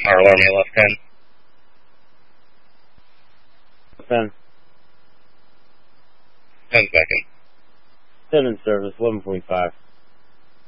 Our alarm left 10. 10. 10 seconds. 10 in service, 11:45.